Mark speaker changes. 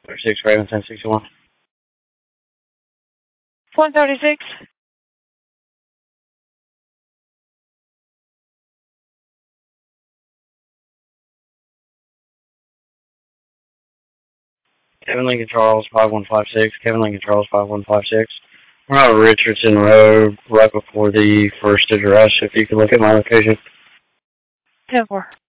Speaker 1: 36 Raven 1061.
Speaker 2: 136.
Speaker 1: Kevin Lincoln Charles 5156. Kevin Lincoln Charles 5156. We're on Richardson Road right before the first address. If you can look at my location.
Speaker 2: 10-4.